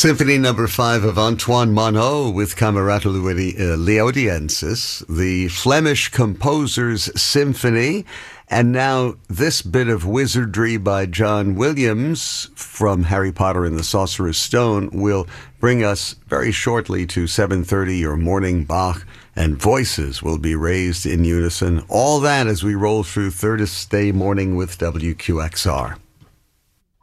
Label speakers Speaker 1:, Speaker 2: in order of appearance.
Speaker 1: Symphony Number 5 of Antoine Monod with Camerata Leodiensis, the Flemish composer's symphony, and now this bit of wizardry by John Williams from Harry Potter and the Sorcerer's Stone will bring us very shortly to 7:30, your morning Bach, and voices will be raised in unison. All that as we roll through Thursday morning with WQXR.